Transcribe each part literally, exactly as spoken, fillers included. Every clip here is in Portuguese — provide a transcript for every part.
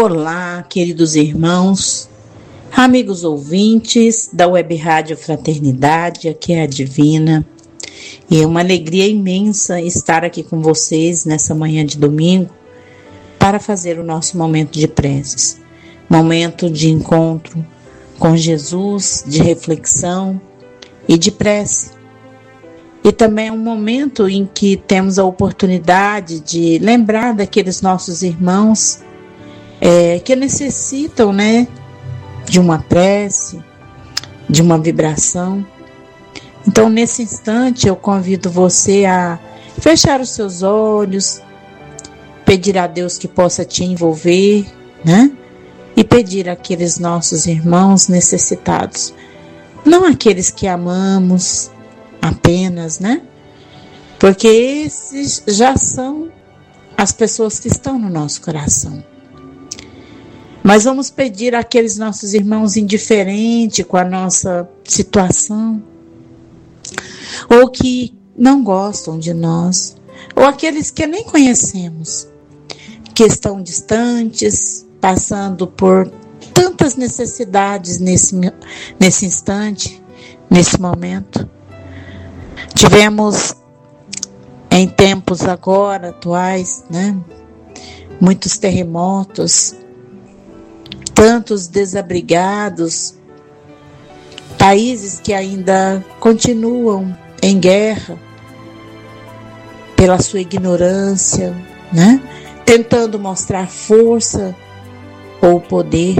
Olá, queridos irmãos, amigos ouvintes da Web Rádio Fraternidade, aqui é a Divina. E é uma alegria imensa estar aqui com vocês nessa manhã de domingo para fazer o nosso momento de preces. Momento de encontro com Jesus, de reflexão e de prece. E também é um momento em que temos a oportunidade de lembrar daqueles nossos irmãos é, que necessitam, né, de uma prece, de uma vibração. Então, nesse instante, eu convido você a fechar os seus olhos, pedir a Deus que possa te envolver, né? E pedir àqueles nossos irmãos necessitados, não aqueles que amamos apenas, né? Porque esses já são as pessoas que estão no nosso coração. Mas vamos pedir àqueles nossos irmãos indiferentes com a nossa situação, ou que não gostam de nós, ou aqueles que nem conhecemos, que estão distantes, passando por tantas necessidades nesse, nesse instante, nesse momento. Tivemos em tempos agora atuais, né, muitos terremotos, tantos desabrigados, países que ainda continuam em guerra pela sua ignorância, né? Tentando mostrar força ou poder.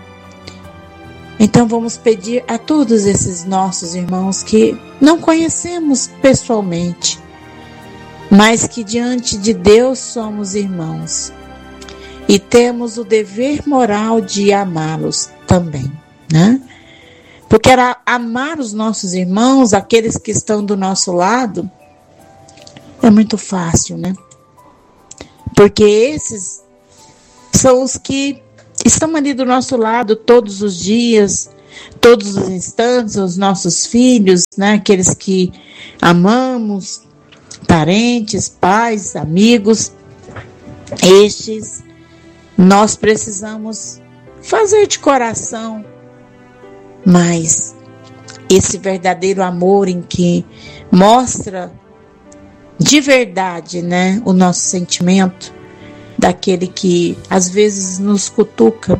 Então vamos pedir a todos esses nossos irmãos que não conhecemos pessoalmente, mas que diante de Deus somos irmãos e temos o dever moral de amá-los também, né? Porque era amar os nossos irmãos, aqueles que estão do nosso lado, é muito fácil, né? Porque esses são os que estão ali do nosso lado todos os dias, todos os instantes, os nossos filhos, né? Aqueles que amamos, parentes, pais, amigos. Estes nós precisamos fazer de coração, mas esse verdadeiro amor em que mostra de verdade, né, o nosso sentimento, daquele que às vezes nos cutuca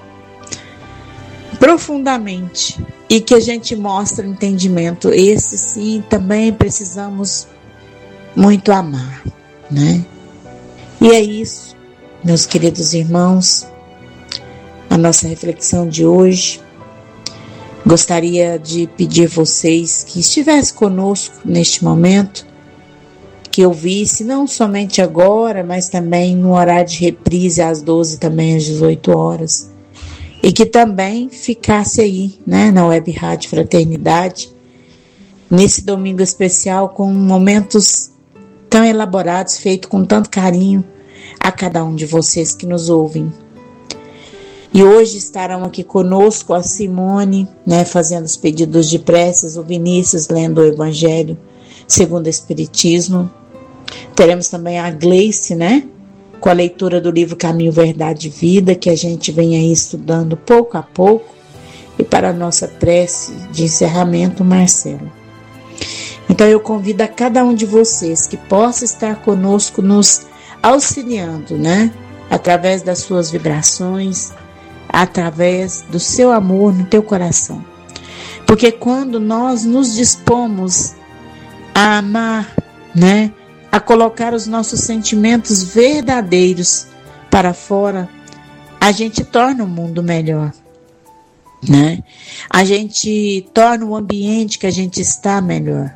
profundamente e que a gente mostra entendimento, esse sim também precisamos muito amar, né? E é isso, meus queridos irmãos, a nossa reflexão de hoje. Gostaria de pedir vocês que estivessem conosco neste momento, que ouvisse não somente agora, mas também no horário de reprise às doze, também às dezoito horas, e que também ficasse aí, né, na Web Rádio Fraternidade, nesse domingo especial, com momentos tão elaborados, feitos com tanto carinho a cada um de vocês que nos ouvem. E hoje estarão aqui conosco a Simone, né, fazendo os pedidos de preces, o Vinícius lendo o Evangelho segundo o Espiritismo. Teremos também a Gleice, né, com a leitura do livro Caminho, Verdade e Vida, que a gente vem aí estudando pouco a pouco. E para a nossa prece de encerramento, Marcelo. Então eu convido a cada um de vocês que possa estar conosco nos auxiliando, né, através das suas vibrações, através do seu amor no teu coração. Porque quando nós nos dispomos a amar, né, a colocar os nossos sentimentos verdadeiros para fora, a gente torna o mundo melhor, né? A gente torna o ambiente que a gente está melhor.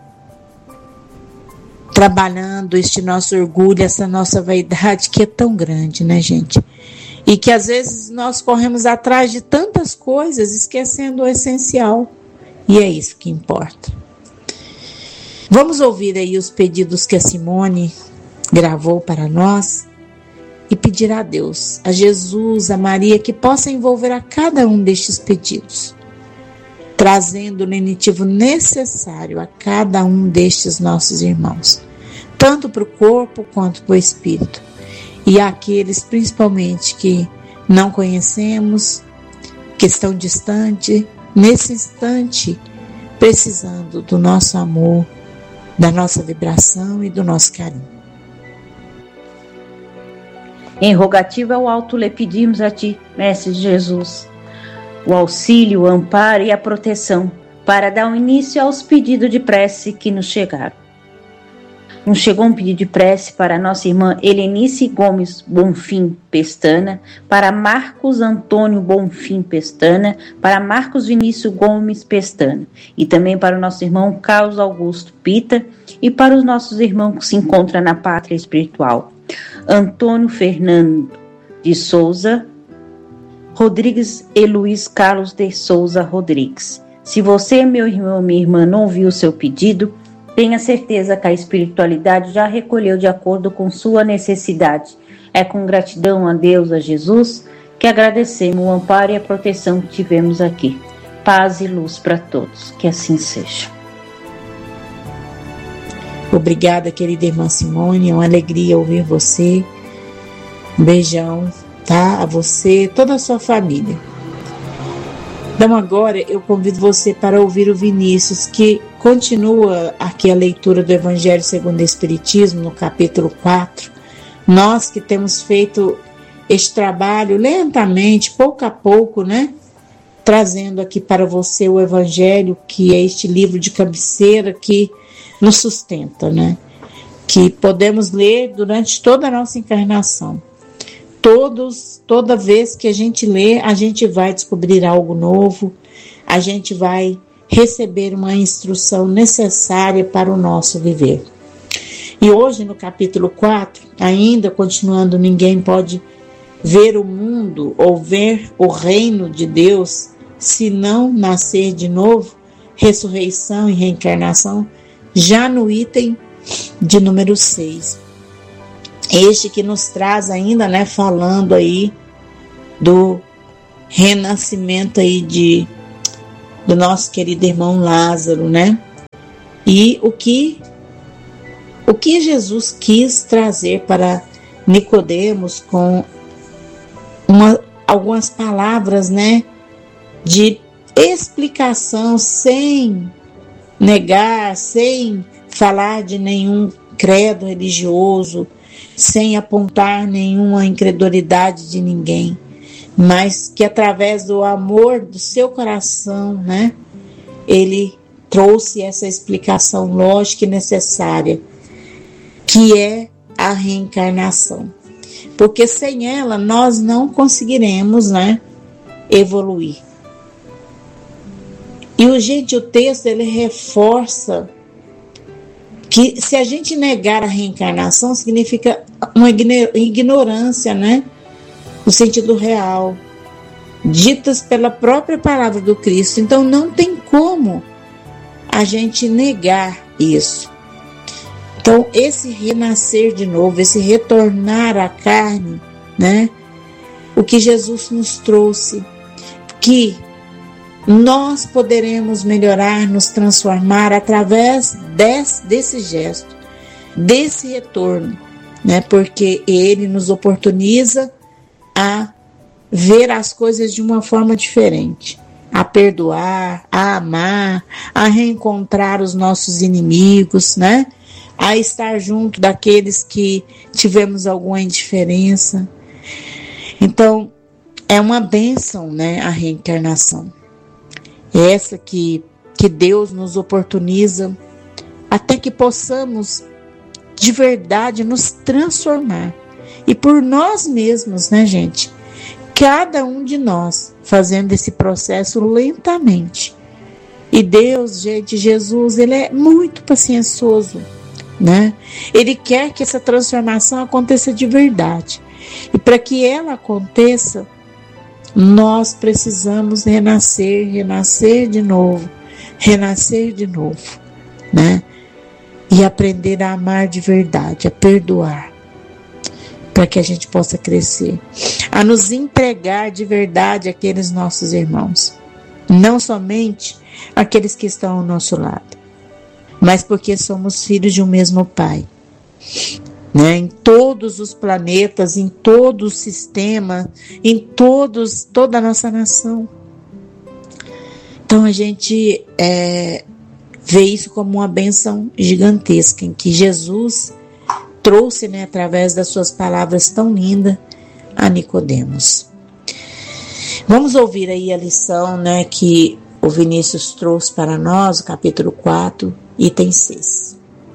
Trabalhando este nosso orgulho, essa nossa vaidade que é tão grande, né, gente? E que às vezes nós corremos atrás de tantas coisas, esquecendo o essencial. E é isso que importa. Vamos ouvir aí os pedidos que a Simone gravou para nós e pedir a Deus, a Jesus, a Maria, que possa envolver a cada um destes pedidos, trazendo o lenitivo necessário a cada um destes nossos irmãos, tanto para o corpo quanto para o espírito. E aqueles principalmente que não conhecemos, que estão distantes, nesse instante, precisando do nosso amor, da nossa vibração e do nosso carinho. Em rogativa ao alto lhe pedimos a Ti, Mestre Jesus, o auxílio, o amparo e a proteção para dar um início aos pedidos de prece que nos chegaram. Nos chegou um pedido de prece para a nossa irmã Helenice Gomes Bonfim Pestana, para Marcos Antônio Bonfim Pestana, para Marcos Vinícius Gomes Pestana, e também para o nosso irmão Carlos Augusto Pita, e para os nossos irmãos que se encontram na pátria espiritual. Antônio Fernando de Souza Rodrigues e Luiz Carlos de Souza Rodrigues. Se você, meu irmão, minha irmã, não ouviu o seu pedido, tenha certeza que a espiritualidade já recolheu de acordo com sua necessidade. É com gratidão a Deus, a Jesus, que agradecemos o amparo e a proteção que tivemos aqui. Paz e luz para todos. Que assim seja. Obrigada, querida irmã Simone. É uma alegria ouvir você. Um beijão, tá? A você, toda a sua família. Então agora eu convido você para ouvir o Vinícius, que continua aqui a leitura do Evangelho segundo o Espiritismo, no capítulo quatro. Nós que temos feito este trabalho lentamente, pouco a pouco, né? Trazendo aqui para você o Evangelho, que é este livro de cabeceira que nos sustenta, né? Que podemos ler durante toda a nossa encarnação. Todos, toda vez que a gente lê, a gente vai descobrir algo novo, a gente vai receber uma instrução necessária para o nosso viver. E hoje, no capítulo quatro, ainda continuando, ninguém pode ver o mundo ou ver o reino de Deus se não nascer de novo, ressurreição e reencarnação, já no item de número seis. Este que nos traz ainda, né, falando aí do renascimento aí de, do nosso querido irmão Lázaro, né? E o que, o que Jesus quis trazer para Nicodemos com uma, algumas palavras, né, de explicação, sem negar, sem falar de nenhum credo religioso, sem apontar nenhuma incredulidade de ninguém, mas que através do amor do seu coração, né, ele trouxe essa explicação lógica e necessária, que é a reencarnação. Porque sem ela nós não conseguiremos, né, evoluir. E o, gente, o texto ele reforça que se a gente negar a reencarnação, significa uma ignorância, né? No sentido real, ditas pela própria palavra do Cristo. Então não tem como a gente negar isso. Então esse renascer de novo, esse retornar à carne, né? O que Jesus nos trouxe, que nós poderemos melhorar, nos transformar através desse, desse gesto, desse retorno, né? Porque ele nos oportuniza a ver as coisas de uma forma diferente, a perdoar, a amar, a reencontrar os nossos inimigos, né? A estar junto daqueles que tivemos alguma indiferença. Então, é uma bênção, né, a reencarnação. É essa que, que Deus nos oportuniza até que possamos de verdade nos transformar. E por nós mesmos, né, gente? Cada um de nós fazendo esse processo lentamente. E Deus, gente, Jesus, ele é muito paciencioso, né? Ele quer que essa transformação aconteça de verdade. E para que ela aconteça, nós precisamos renascer, renascer de novo, renascer de novo, né? E aprender a amar de verdade, a perdoar, para que a gente possa crescer, a nos entregar de verdade àqueles nossos irmãos, não somente aqueles que estão ao nosso lado, mas porque somos filhos de um mesmo Pai. né, em todos os planetas, em todo o sistema, em todos, toda a nossa nação. Então a gente é, vê isso como uma bênção gigantesca, em que Jesus trouxe, né, através das suas palavras tão lindas, a Nicodemos. Vamos ouvir aí a lição, né, que o Vinícius trouxe para nós, o capítulo quatro, item seis.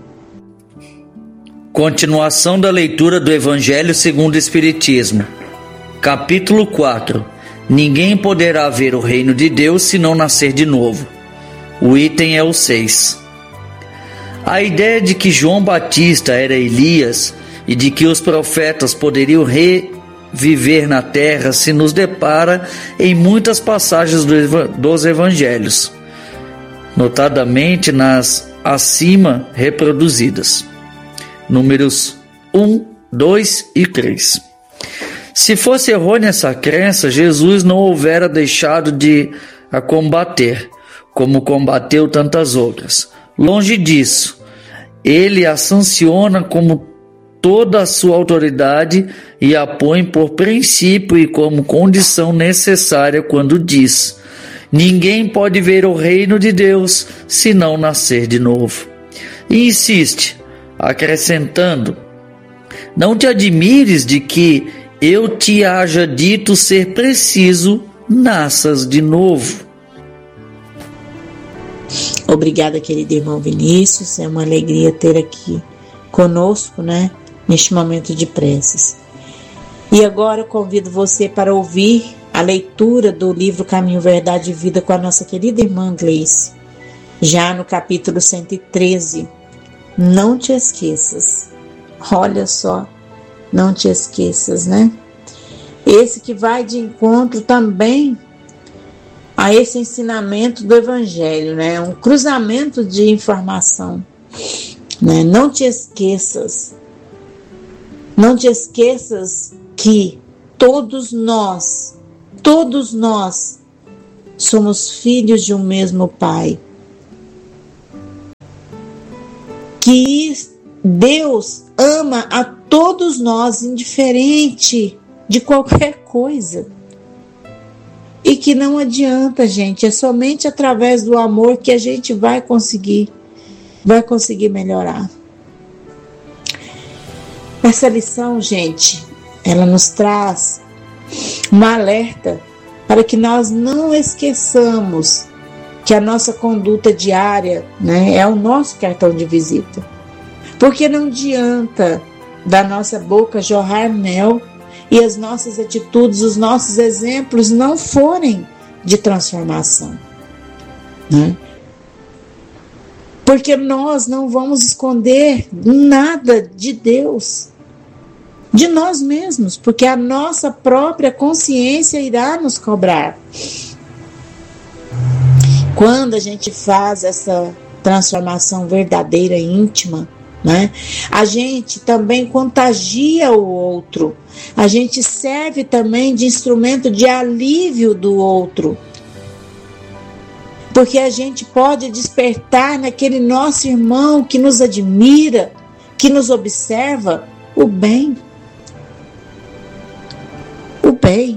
Continuação da leitura do Evangelho segundo o Espiritismo. Capítulo quatro. Ninguém poderá ver o reino de Deus se não nascer de novo. O item é o seis. A ideia de que João Batista era Elias e de que os profetas poderiam reviver na terra se nos depara em muitas passagens dos Evangelhos, notadamente nas acima reproduzidas. Números um, dois e três. Se fosse errônea essa crença, Jesus não houvera deixado de a combater, como combateu tantas outras. Longe disso, ele a sanciona como toda a sua autoridade e a põe por princípio e como condição necessária quando diz: ninguém pode ver o reino de Deus se não nascer de novo. E insiste, acrescentando: não te admires de que eu te haja dito ser preciso nasças de novo. Obrigada, querido irmão Vinícius, é uma alegria ter aqui conosco, né, neste momento de preces. E agora eu convido você para ouvir a leitura do livro Caminho, Verdade e Vida com a nossa querida irmã Gleice, já no capítulo cento e treze. Não te esqueças. Olha só, não te esqueças, né? Esse que vai de encontro também a esse ensinamento do Evangelho, né? Um cruzamento de informação, né? Não te esqueças. Não te esqueças que todos nós, todos nós somos filhos de um mesmo Pai. Que Deus ama a todos nós, indiferente de qualquer coisa. E que não adianta, gente, é somente através do amor que a gente vai conseguir, vai conseguir melhorar. Essa lição, gente, ela nos traz um alerta para que nós não esqueçamos que a nossa conduta diária, né, é o nosso cartão de visita. Porque não adianta da nossa boca jorrar mel e as nossas atitudes, os nossos exemplos não forem de transformação, né? Porque nós não vamos esconder nada de Deus, de nós mesmos, porque a nossa própria consciência irá nos cobrar. Quando a gente faz essa transformação verdadeira, íntima, né, a gente também contagia o outro, a gente serve também de instrumento de alívio do outro, porque a gente pode despertar naquele nosso irmão que nos admira, que nos observa, o bem. O bem.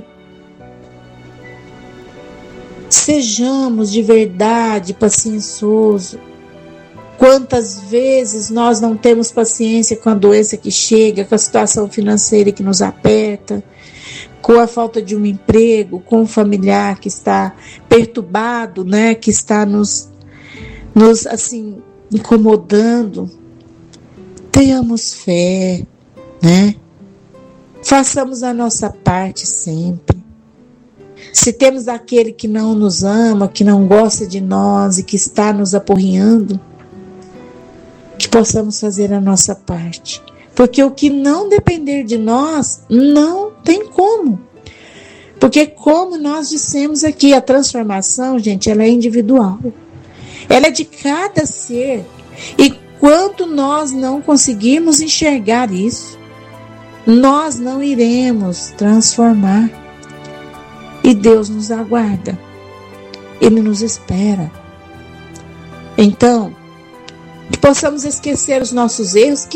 Sejamos de verdade pacienciosos. Quantas vezes nós não temos paciência com a doença que chega, com a situação financeira que nos aperta, com a falta de um emprego, com um familiar que está perturbado, né, que está nos, nos assim, incomodando. Tenhamos fé, né? Façamos a nossa parte sempre. Se temos aquele que não nos ama, que não gosta de nós e que está nos aporreando, que possamos fazer a nossa parte. Porque o que não depender de nós, não tem como. Porque como nós dissemos aqui, a transformação, gente, ela é individual. Ela é de cada ser. E quanto nós não conseguirmos enxergar isso, nós não iremos transformar. E Deus nos aguarda. Ele nos espera. Então, que possamos esquecer os nossos erros, que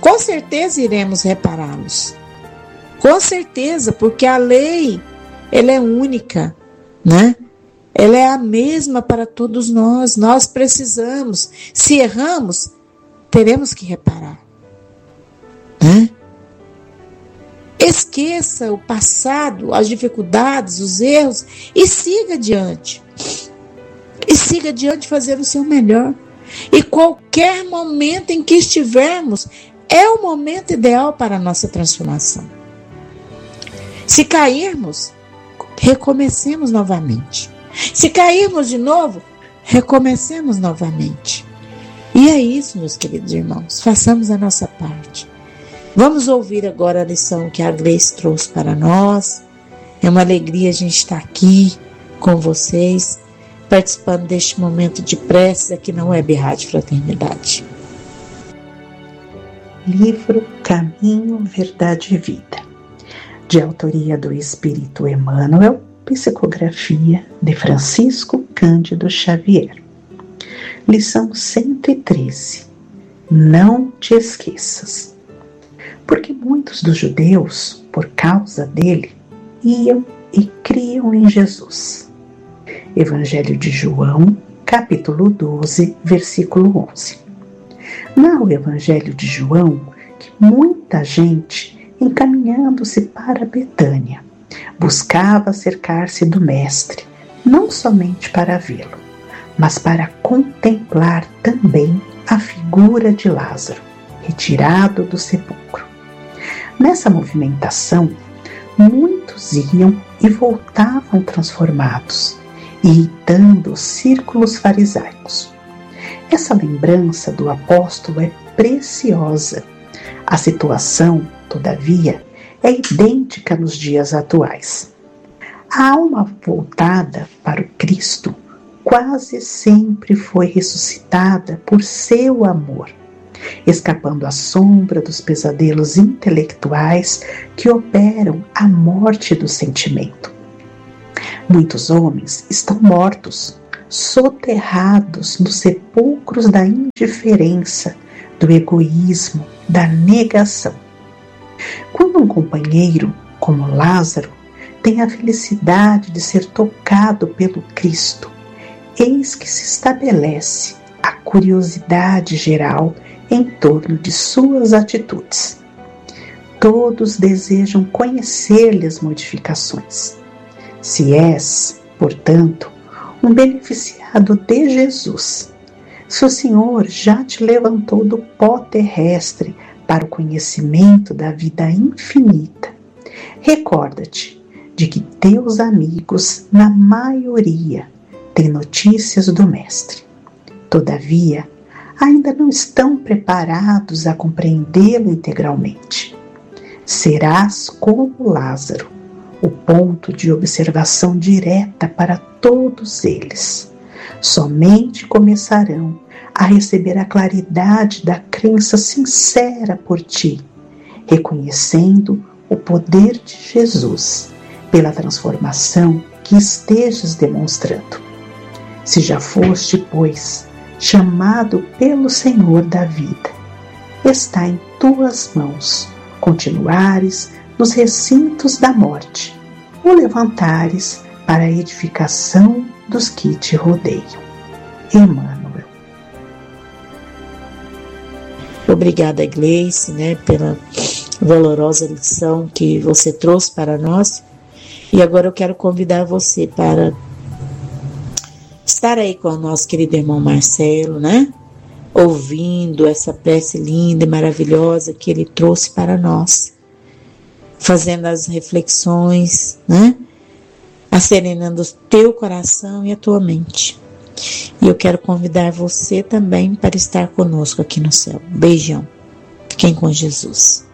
com certeza iremos repará-los. Com certeza, porque a lei, ela é única, né? Ela é a mesma para todos nós. Nós precisamos, se erramos, teremos que reparar, né? Esqueça o passado, as dificuldades, os erros e siga adiante. E siga adiante fazer o seu melhor. E qualquer momento em que estivermos, é o momento ideal para a nossa transformação. Se cairmos, recomecemos novamente. Se cairmos de novo, recomecemos novamente. E é isso, meus queridos irmãos. Façamos a nossa parte. Vamos ouvir agora a lição que a Gleice trouxe para nós. É uma alegria a gente estar aqui com vocês, participando deste momento de preces aqui na Web Rádio Fraternidade. Livro Caminho, Verdade e Vida, de autoria do Espírito Emmanuel, psicografia de Francisco Cândido Xavier. Lição cento e treze. Não te esqueças. Porque muitos dos judeus, por causa dele, iam e criam em Jesus. Evangelho de João, capítulo doze, versículo onze. Narra o Evangelho de João que muita gente, encaminhando-se para Betânia, buscava acercar-se do Mestre, não somente para vê-lo, mas para contemplar também a figura de Lázaro, retirado do sepulcro. Nessa movimentação, muitos iam e voltavam transformados, irritando os círculos farisaicos. Essa lembrança do apóstolo é preciosa. A situação, todavia, é idêntica nos dias atuais. A alma voltada para o Cristo quase sempre foi ressuscitada por seu amor, escapando à sombra dos pesadelos intelectuais que operam a morte do sentimento. Muitos homens estão mortos, soterrados nos sepulcros da indiferença, do egoísmo, da negação. Quando um companheiro, como Lázaro, tem a felicidade de ser tocado pelo Cristo, eis que se estabelece a curiosidade geral em torno de suas atitudes. Todos desejam conhecer-lhe as modificações. Se és, portanto, um beneficiado de Jesus, se o Senhor já te levantou do pó terrestre para o conhecimento da vida infinita, recorda-te de que teus amigos, na maioria, têm notícias do Mestre. Todavia, ainda não estão preparados a compreendê-lo integralmente. Serás como Lázaro, o ponto de observação direta para todos eles. Somente começarão a receber a claridade da crença sincera por ti, reconhecendo o poder de Jesus pela transformação que estejas demonstrando. Se já foste, pois, chamado pelo Senhor da vida, está em tuas mãos continuares nos recintos da morte, ou levantares para a edificação dos que te rodeiam. Emmanuel. Obrigada, Gleice, né, pela valorosa lição que você trouxe para nós. E agora eu quero convidar você para estar aí com o nosso querido irmão Marcelo, né? Ouvindo essa prece linda e maravilhosa que ele trouxe para nós, fazendo as reflexões, né? Acerenando o teu coração e a tua mente. E eu quero convidar você também para estar conosco aqui no céu. Beijão. Fiquem com Jesus.